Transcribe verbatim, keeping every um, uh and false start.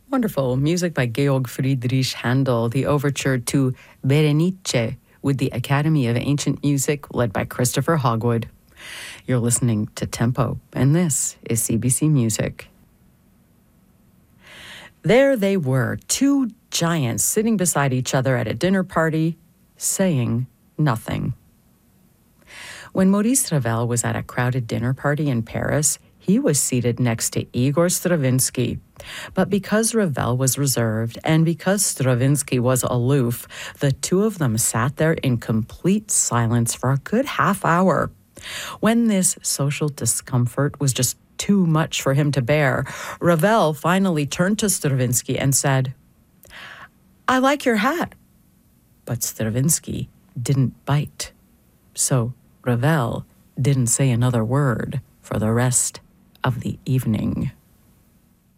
Wonderful music by Georg Friedrich Handel, the overture to Berenice with the Academy of Ancient Music, led by Christopher Hogwood. You're listening to Tempo, and this is C B C Music. There they were, two giants sitting beside each other at a dinner party, saying nothing. When Maurice Ravel was at a crowded dinner party in Paris, he was seated next to Igor Stravinsky. But because Ravel was reserved and because Stravinsky was aloof, the two of them sat there in complete silence for a good half hour. When this social discomfort was just too much for him to bear, Ravel finally turned to Stravinsky and said, "I like your hat." But Stravinsky didn't bite. So Ravel didn't say another word for the rest of the evening.